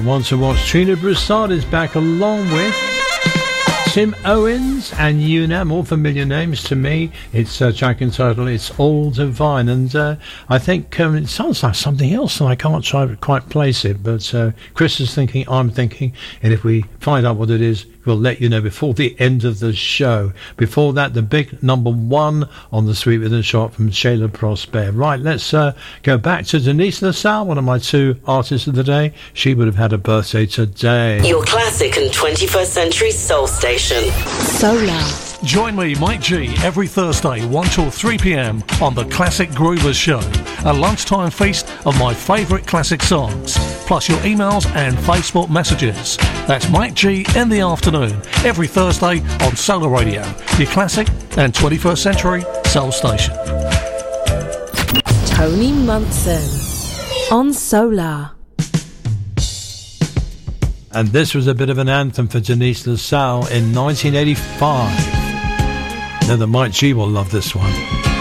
Want to Watch. Trina Broussard is back along with Tim Owens and Una, more familiar names to me. It's track entitled It's All Divine, and I think it sounds like something else and I can't try to quite place it, but Chris is thinking, I'm thinking, and if we find out what it is, we'll let you know before the end of the show. Before that, the big number one on the Sweet Within Shot from Shayla Prosper. Right, let's go back to Denise LaSalle, one of my two artists of the day. She would have had a birthday today. Your classic and 21st century soul station. Solar. Join me, Mike G, every Thursday, 1 till 3 p.m. on the Classic Groovers Show, a lunchtime feast of my favourite classic songs, plus your emails and Facebook messages. That's Mike G in the afternoon, every Thursday on Solar Radio, your classic and 21st century soul station. Tony Munson on Solar. And this was a bit of an anthem for Denise LaSalle in 1985. Now that Mike G will love this one.